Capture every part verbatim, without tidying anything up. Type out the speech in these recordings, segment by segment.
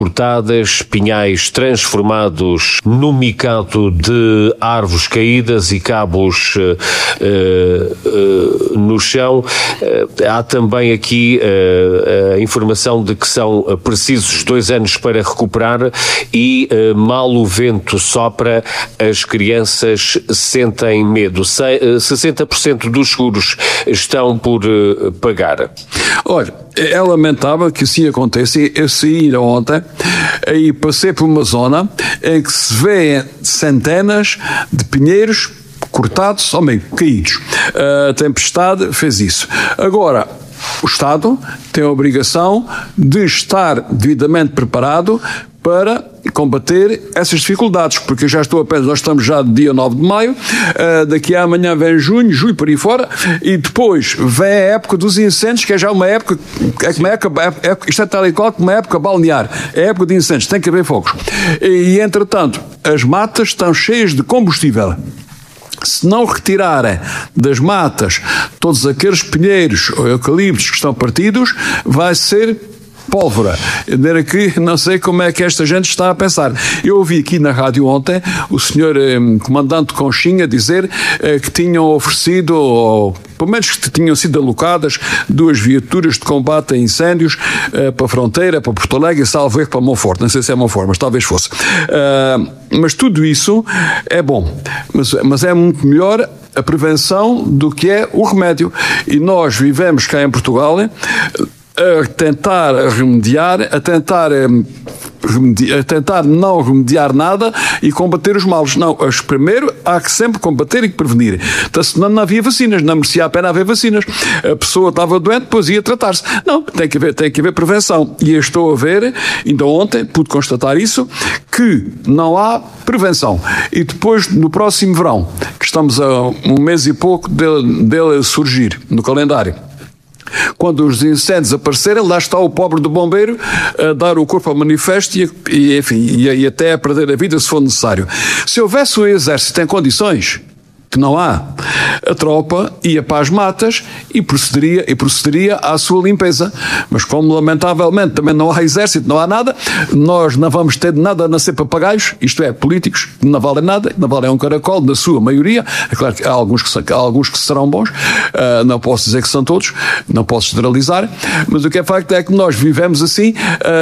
cortadas, pinhais transformados no micado de árvores caídas e cabos uh, uh, no chão. Uh, há também aqui uh, a informação de que são precisos dois anos para recuperar e uh, mal o vento sopra, as crianças sentem medo. Se, uh, sessenta por cento dos seguros estão por uh, pagar. Olha, é lamentável que assim aconteça. Eu saí ontem e passei por uma zona em que se vê centenas de pinheiros cortados ou meio caídos. A tempestade fez isso. Agora, o Estado tem a obrigação de estar devidamente preparado para combater essas dificuldades, porque eu já estou apenas, nós estamos já de dia nove de maio, uh, daqui a amanhã vem junho, julho, por aí fora, e depois vem a época dos incêndios, que é já uma época, é uma época é, é, isto é tal e qual como uma época balnear, é a época de incêndios, tem que haver fogos. E, e entretanto, as matas estão cheias de combustível. Se não retirarem das matas todos aqueles pinheiros ou eucaliptos que estão partidos, vai ser pólvora. Aqui, não sei como é que esta gente está a pensar. Eu ouvi aqui na rádio ontem o senhor eh, comandante Conchinha dizer eh, que tinham oferecido, ou pelo menos que tinham sido alocadas, duas viaturas de combate a incêndios eh, para a fronteira, para Porto Alegre e salvo erro para Monforte. Não sei se é Monforte, mas talvez fosse. Uh, mas tudo isso é bom. Mas, mas é muito melhor a prevenção do que é o remédio. E nós vivemos cá em Portugal a tentar remediar, a tentar, remediar, a tentar não remediar nada e combater os males. Não, primeiro há que sempre combater e prevenir. Então, senão não havia vacinas, não merecia a pena haver vacinas. A pessoa estava doente, depois ia tratar-se. Não, tem que haver, tem que haver prevenção. E eu estou a ver, ainda ontem pude constatar isso, que não há prevenção. E depois, no próximo verão, que estamos a um mês e pouco dele, dele surgir no calendário, quando os incêndios aparecerem, lá está o pobre do bombeiro a dar o corpo ao manifesto e, e, enfim, e, e até a perder a vida se for necessário. Se houvesse um exército em condições, que não há, a tropa ia para as matas e procederia, e procederia à sua limpeza. Mas como lamentavelmente também não há exército, não há nada, nós não vamos ter de nada a nascer papagaios, isto é, políticos, que não valem nada, não valem um caracol, na sua maioria. É claro que há alguns que, há alguns que serão bons, uh, não posso dizer que são todos, não posso generalizar, mas o que é facto é que nós vivemos assim,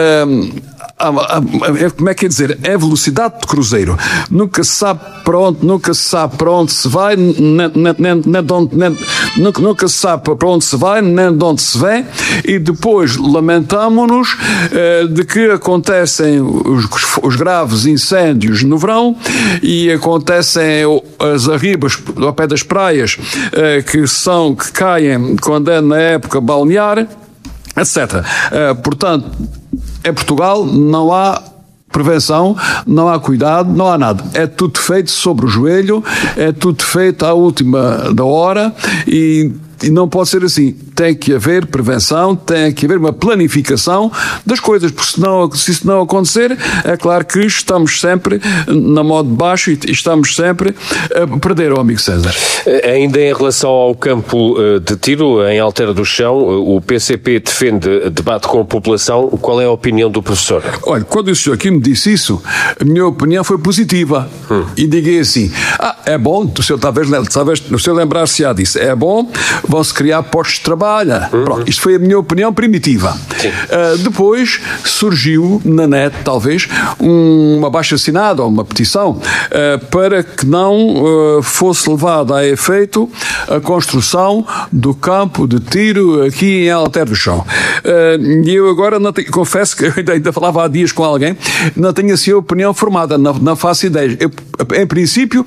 uh, como é que é dizer, é velocidade de cruzeiro. Nunca se sabe para onde, nunca se sabe para onde se vai, nem, nem, nem, nem de onde, nem, nunca, nunca se sabe para onde se vai, nem de onde se vem, e depois lamentamo-nos eh, de que acontecem os, os graves incêndios no verão e acontecem as arribas ao pé das praias eh, que são, que caem quando é na época balnear, etcétera. Eh, portanto, em Portugal não há prevenção, não há cuidado, não há nada. É tudo feito sobre o joelho, é tudo feito à última da hora e, e não pode ser assim. Tem que haver prevenção, tem que haver uma planificação das coisas, porque senão, se isso não acontecer, é claro que estamos sempre na mão de baixo e estamos sempre a perder, o amigo César. Ainda em relação ao campo de tiro, em Altera do Chão, o P C P defende debate com a população. Qual é a opinião do professor? Olha, quando o senhor aqui me disse isso, a minha opinião foi positiva. Hum. E diga assim, ah, é bom, o senhor talvez, talvez o senhor lembrar-se-á disso, é bom, vão-se criar postos de trabalho. Uhum. Pronto, isto foi a minha opinião primitiva. Uh, depois surgiu na net, talvez, um, uma abaixo-assinada ou uma petição uh, para que não uh, fosse levada a efeito a construção do campo de tiro aqui em Altera do Chão. Uh, e eu agora não tenho, confesso que eu ainda, ainda falava há dias com alguém, não tenho assim a opinião formada, não, não faço ideia. Eu, em princípio,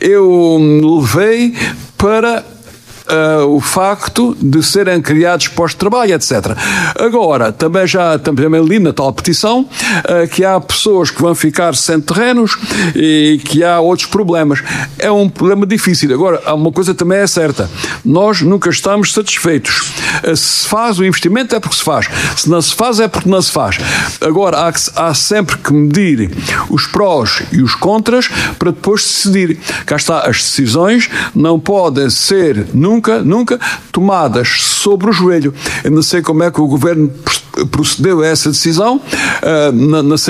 eu levei para Uh, o facto de serem criados postos de trabalho, etcétera. Agora, também já também li na tal petição uh, que há pessoas que vão ficar sem terrenos e que há outros problemas. É um problema difícil. Agora, há uma coisa também é certa. Nós nunca estamos satisfeitos. Uh, se faz o investimento é porque se faz. Se não se faz é porque não se faz. Agora, há, que, há sempre que medir os prós e os contras para depois decidir. Cá está, as decisões não podem ser nunca Nunca, nunca tomadas sobre o joelho. Eu não sei como é que o governo procedeu a essa decisão, uh, na, na